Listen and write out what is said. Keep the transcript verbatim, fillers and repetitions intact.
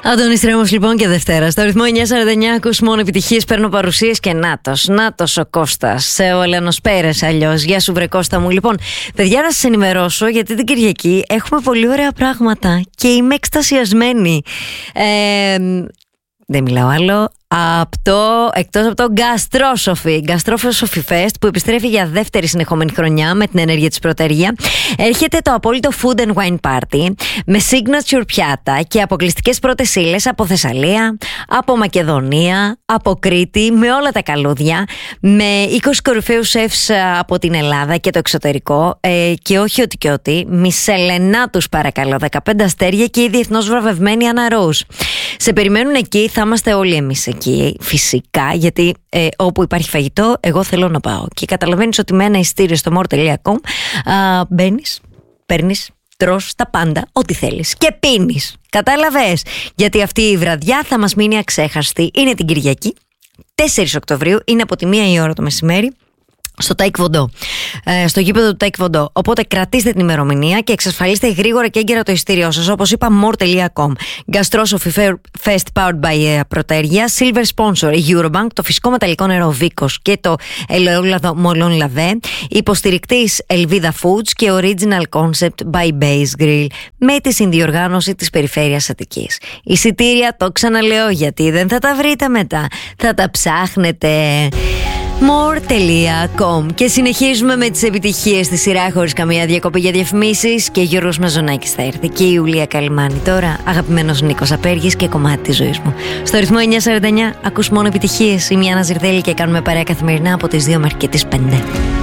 Αντώνης Τρέμος λοιπόν και Δευτέρα. Στο ρυθμό εννιά σαράντα εννιά ακούς μόνο επιτυχίες, παίρνω παρουσίες και νάτος. Νάτος ο Κώστας, ο Ελένος Πέρες αλλιώς. Γεια σου βρε Κώστα μου. Λοιπόν, παιδιά, να σας ενημερώσω γιατί την Κυριακή έχουμε πολύ ωραία πράγματα και είμαι εκστασιασμένη. Ε, δεν μιλάω άλλο. Από το, εκτός από το Γκαστρόσοφι, Γκαστρόσοφι Fest που επιστρέφει για δεύτερη συνεχόμενη χρονιά με την ενέργεια της Πρωτεργία. Έρχεται το απόλυτο Food and Wine Party με signature πιάτα και αποκλειστικές πρώτες ύλες από Θεσσαλία, από Μακεδονία, από Κρήτη, με όλα τα καλούδια, με είκοσι κορυφαίους σεφς από την Ελλάδα και το εξωτερικό, ε, και όχι ότι και ότι, Μισελενά τους παρακαλώ, δεκαπέντε αστέρια και η διεθνώς βραβευμένη Anna Rose. Σε περιμένουν εκεί, θα είμαστε όλοι εμείς εκεί, φυσικά, γιατί ε, όπου υπάρχει φαγητό, εγώ θέλω να πάω. Και καταλαβαίνεις ότι με ένα ειστήριο στο more τελεία com μπαίνεις, παίρνεις, τρως τα πάντα, ό,τι θέλεις. Και πίνεις. Κατάλαβες? Γιατί αυτή η βραδιά θα μας μείνει αξέχαστη. Είναι την Κυριακή, τέσσερις Οκτωβρίου, είναι από τη μία η ώρα το μεσημέρι. Στο Taekwondo, ε, στο γήπεδο του Taekwondo. Οπότε κρατήστε την ημερομηνία και εξασφαλίστε γρήγορα και έγκαιρα το ειστήριό σας. Όπως είπα, more τελεία com. Γκαστρόσοφι Fest powered by Πρωτεργία. Silver sponsor Eurobank. Το φυσικό μεταλλικό νερό Βίκος και το ελαιόλαδο Μολόν Λαβέ. Υποστηρικτής Ελβίδα Foods και Original Concept by Base Grill. Με τη συνδιοργάνωση της Περιφέρειας Αττικής. Εισιτήρια, το ξαναλέω γιατί δεν θα τα βρείτε μετά. Θα τα ψάχνετε. more τελεία com. Και συνεχίζουμε με τις επιτυχίες στη σειρά χωρίς καμία διακοπή για διαφημίσεις. Και Γιώργος Μαζονάκης θα έρθει και η Ιουλία Καλυμάνη. Τώρα αγαπημένος Νίκος Απέργης και κομμάτι της ζωής μου. Στο ρυθμό εννιά σαράντα εννιά ακούς μόνο επιτυχίες. Είμαι η Άννα Ζιρδέλη και κάνουμε παρέα καθημερινά από τις δύο μέχρι και τις πέντε.